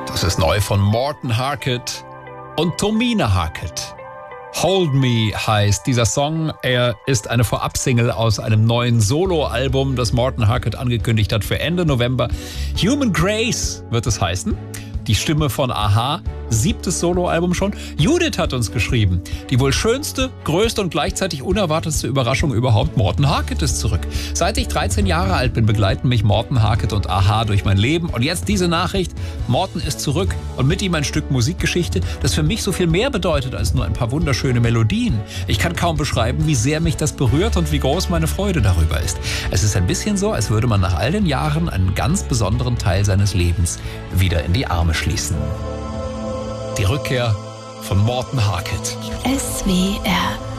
Das ist neu von Morten Harket und Tomine Harket. Hold Me heißt dieser Song. Er ist eine Vorab-Single aus einem neuen Solo-Album, das Morten Harket angekündigt hat für Ende November. Human Grace wird es heißen. Die Stimme von a-ha, 7. Soloalbum schon. Judith hat uns geschrieben, die wohl schönste, größte und gleichzeitig unerwartetste Überraschung überhaupt, Morten Harket ist zurück. Seit ich 13 Jahre alt bin, begleiten mich Morten Harket und a-ha durch mein Leben. Und jetzt diese Nachricht, Morten ist zurück und mit ihm ein Stück Musikgeschichte, das für mich so viel mehr bedeutet als nur ein paar wunderschöne Melodien. Ich kann kaum beschreiben, wie sehr mich das berührt und wie groß meine Freude darüber ist. Es ist ein bisschen so, als würde man nach all den Jahren einen ganz besonderen Teil seines Lebens wieder in die Arme schließen. Die Rückkehr von Morten Harket. SWR